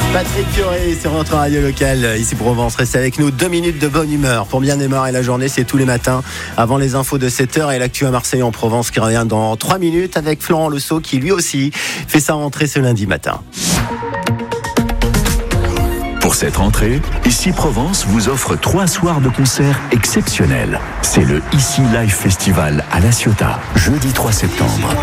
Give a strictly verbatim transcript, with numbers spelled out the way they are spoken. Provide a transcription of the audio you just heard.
Patrick Fiori sur notre radio locale, ici Provence. Restez avec nous, deux minutes de bonne humeur pour bien démarrer la journée. C'est tous les matins avant les infos de sept heures et l'actu à Marseille en Provence qui revient dans trois minutes avec Florent Lesso qui lui aussi fait sa rentrée ce lundi matin. Pour cette rentrée, Ici Provence vous offre trois soirs de concert exceptionnels. C'est le Ici Live Festival à La Ciotat, jeudi trois septembre.